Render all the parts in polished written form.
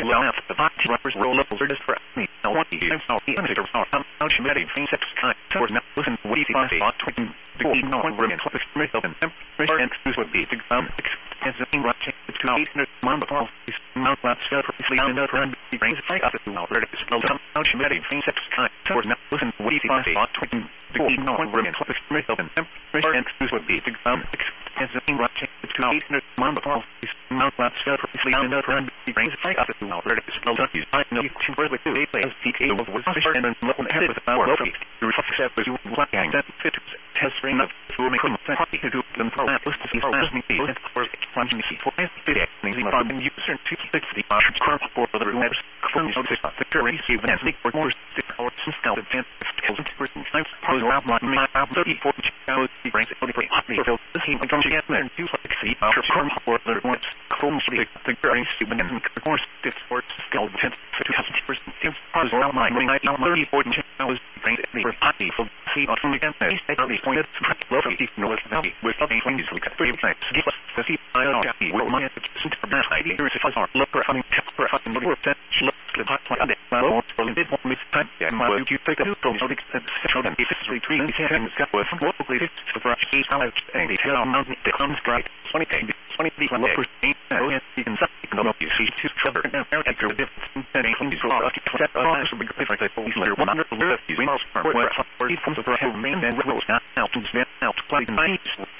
laugh the party rappers roll up or just for me. Now what do you know? The answer is how she made a face at sky. So now listen to what he finds out twin. The game no one women with me and temperature and who's would be to come as a thing right to 800 month before he's not last separately and up and he brings it like up to our red is well done. How she made a face at sky. So now listen to what he finds out twin. The game no one women with me and temperature and who's would be to come as a thing right to 800 month before he's not last separately and up and he brings it like up to our red is well done. I know you can work with 2 days. PK was first and then level ahead with our lobby. The reflection was you black and that fit test ring up to make them happy to do them for that list to see how me and for finding the for fit and user to fix the current for the rulers from the current even as Nick or more or now the 10,000% times pose around like me 34 hours he brings it for happy for the team from get there to like see our current for the ones from the current even and course this for skill 10% pose around like me 34 hours brings it for happy for see on from again there early pointed love if no it's value with something when you look at 3 times give us the see I don't happy will my center of that idea is if I are look for having for having more that look the hot like that well for the bit more miss time and why would you take a from so show them if it's retreating the hand got with locally for the how and they tell mountain the comes right 20 people look for and you can you see to cover and after the difference and things for us that also big difference I told you later 100 these miles for from the head man and rules now to stand out play nice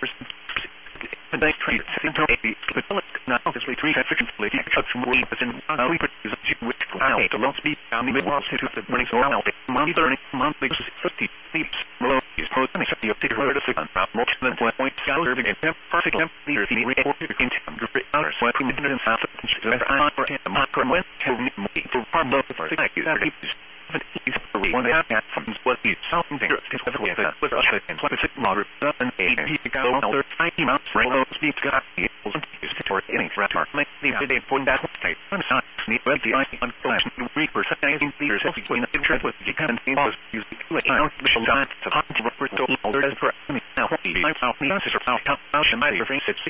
and they treat into a split now obviously 3 efficiently except from we in we produce which out the loss be down the walls to the running so out money learning monthly 50 sleeps below is posting except the ticker heard of the more than 1 point serving and perfect leader the report in great hours so I put in half of the macro went to me for farm love for the one half from what the something there is with that with us and what is it moderate and he got on other 90 months railroad speeds got used for any threat or make the day point that state and not need but the I on flash 3% leaders between the interest with the kind of was used to account the shot to hot to report to older as for now the answers are how she might reference it